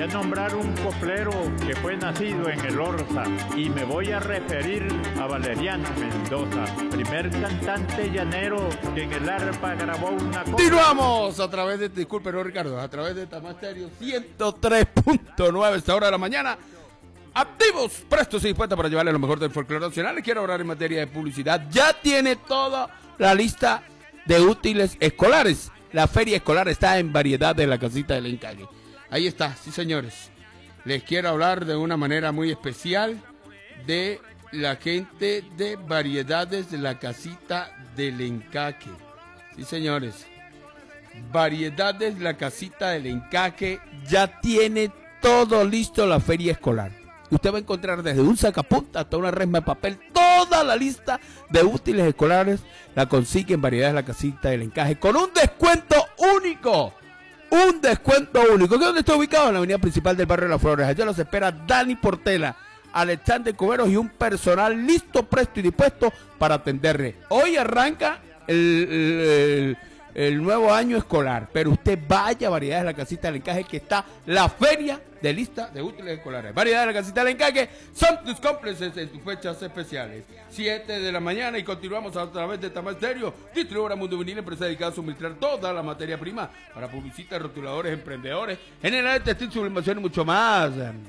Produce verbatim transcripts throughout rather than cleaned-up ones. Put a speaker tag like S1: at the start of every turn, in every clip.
S1: a nombrar un coplero que fue nacido en el Orza y me voy a referir a Valeriano Mendoza, primer cantante llanero que en el arpa grabó una...
S2: Continuamos a través de, disculpe, no, Ricardo, a través de Tamasterio ciento tres punto nueve, esta hora de la mañana. Activos, prestos y dispuestos para llevarle lo mejor del folclore nacional. Les quiero hablar en materia de publicidad. Ya tiene toda la lista de útiles escolares. La feria escolar está en Variedad de la Casita del Encaje. Ahí está, sí señores. Les quiero hablar de una manera muy especial de la gente de Variedades de la Casita del Encaje. Sí señores. Variedades de la Casita del Encaje ya tiene todo listo la feria escolar. Usted va a encontrar desde un sacapunta hasta una resma de papel, toda la lista de útiles escolares la consigue en Variedades de la Casita del Encaje con un descuento único. Un descuento único. ¿Dónde está ubicado? En la avenida principal del barrio de Las Flores. Allá los espera Dani Portela, Alexander Cuberos y un personal listo, presto y dispuesto para atenderle. Hoy arranca el, el, el nuevo año escolar, pero usted vaya a Variedades de la Casita del Encaje, que está la feria de lista de útiles escolares. Variedades de la Casita del Encaje son tus cómplices en tus fechas especiales. siete de la mañana y continuamos a través de Tamasterio, distribuidora Mundo Vinil, empresa dedicada a suministrar toda la materia prima para publicistas, rotuladores, emprendedores, generales, textil, sublimación y mucho más.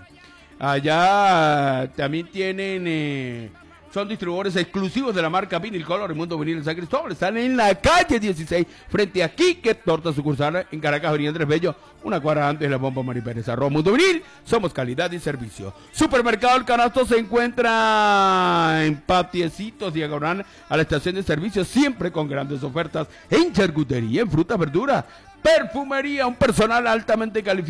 S2: Allá también tienen... Eh, son distribuidores exclusivos de la marca Vinil Color y Mundo Vinil en San Cristóbal. Están en la calle dieciséis, frente a Quique Torta sucursal en Caracas, avenida Andrés Bello, una cuadra antes de la bomba Mari Pérez. Arroba Mundo Vinil, somos calidad y servicio. Supermercado El Canasto se encuentra en Patiecitos, diagonal a la estación de servicio, siempre con grandes ofertas en charcutería, en frutas, verduras, perfumería, un personal altamente calificado.